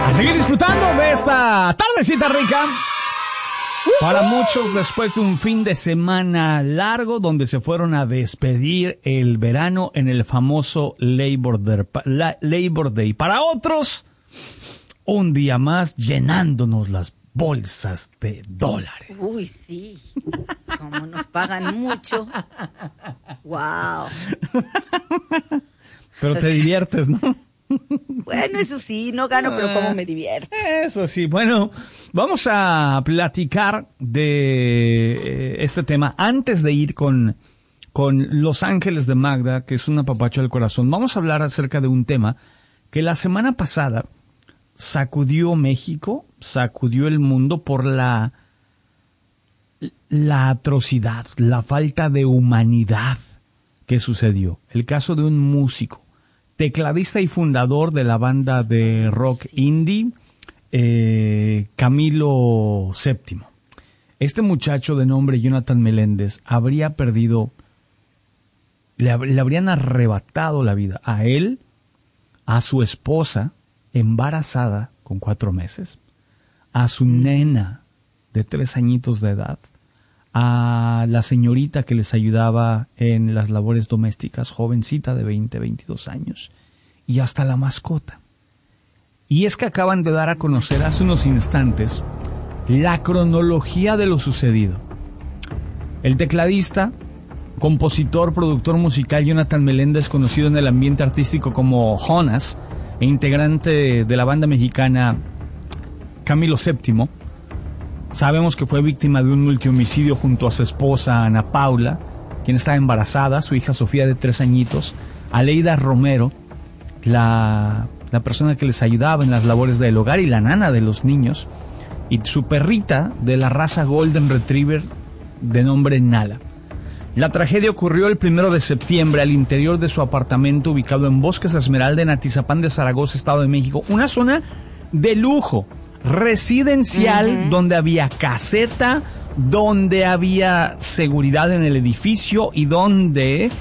A seguir disfrutando de esta tardecita rica. Para muchos, después de un fin de semana largo donde se fueron a despedir el verano en el famoso Labor Day. Para otros, un día más llenándonos las bolsas de dólares. Uy, sí. Como nos pagan mucho. Wow. Pero te diviertes, ¿no? Bueno, eso sí, no gano, pero cómo me divierto. Eso sí, bueno, vamos a platicar de este tema antes de ir con Los Ángeles de Magda, que es un apapacho al corazón. Vamos a hablar acerca de un tema que la semana pasada sacudió México, sacudió el mundo por la atrocidad, la falta de humanidad que sucedió. El caso de un músico, tecladista y fundador de la banda de rock indie, Camilo VII. Este muchacho de nombre Jonathan Meléndez habría perdido, le habrían arrebatado la vida a él, a su esposa embarazada con 4 meses, a su nena de 3 añitos de edad, a la señorita que les ayudaba en las labores domésticas, jovencita de 22 años, y hasta la mascota. Y es que acaban de dar a conocer hace unos instantes la cronología de lo sucedido. El tecladista, compositor, productor musical Jonathan Meléndez, conocido en el ambiente artístico como Jonas, e integrante de la banda mexicana Camilo VII, sabemos que fue víctima de un multihomicidio junto a su esposa Ana Paula, quien estaba embarazada, su hija Sofía de 3 añitos, Aleida Romero, la persona que les ayudaba en las labores del hogar y la nana de los niños, y su perrita de la raza Golden Retriever de nombre Nala. La tragedia ocurrió el 1 de septiembre al interior de su apartamento ubicado en Bosques Esmeralda, en Atizapán de Zaragoza, Estado de México, una zona de lujo, residencial, donde había caseta, donde había seguridad en el edificio y donde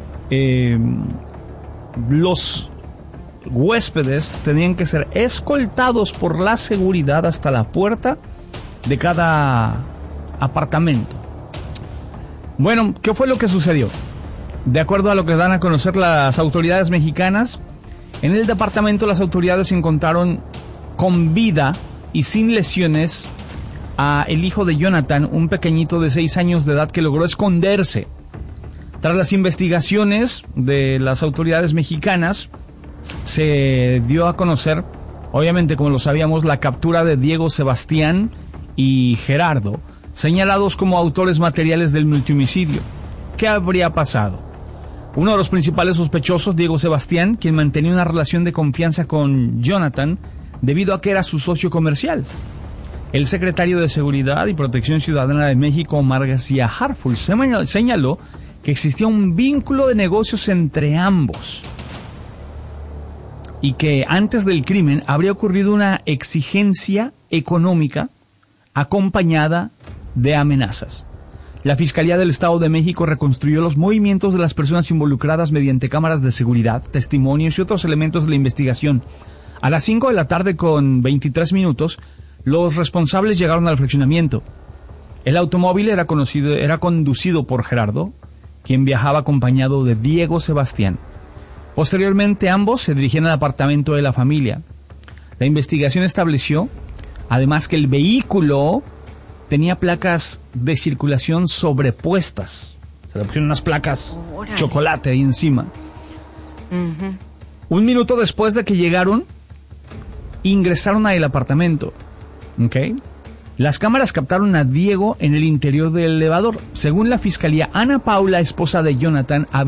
los huéspedes tenían que ser escoltados por la seguridad hasta la puerta de cada apartamento. Bueno, ¿qué fue lo que sucedió? De acuerdo a lo que dan a conocer las autoridades mexicanas, en el departamento las autoridades encontraron con vida y sin lesiones a el hijo de Jonathan, un pequeñito de 6 años de edad que logró esconderse. Tras las investigaciones de las autoridades mexicanas, se dio a conocer, obviamente como lo sabíamos, la captura de Diego Sebastián y Gerardo, señalados como autores materiales del multihomicidio. ¿Qué habría pasado? Uno de los principales sospechosos, Diego Sebastián, quien mantenía una relación de confianza con Jonathan, debido a que era su socio comercial. El secretario de Seguridad y Protección Ciudadana de México, Omar García Harfuch, señaló que existía un vínculo de negocios entre ambos y que antes del crimen habría ocurrido una exigencia económica acompañada de amenazas. La Fiscalía del Estado de México reconstruyó los movimientos de las personas involucradas mediante cámaras de seguridad, testimonios y otros elementos de la investigación. A las 5 de la tarde con 23 minutos, los responsables llegaron al fraccionamiento. El automóvil era conducido por Gerardo, quien viajaba acompañado de Diego Sebastián. Posteriormente, ambos se dirigían al apartamento de la familia. La investigación estableció, además, que el vehículo tenía placas de circulación sobrepuestas. Se le pusieron unas placas chocolate ahí encima. Un minuto después de que llegaron, ingresaron al apartamento. ¿Okay? Las cámaras captaron a Diego en el interior del elevador. Según la fiscalía, Ana Paula, esposa de Jonathan,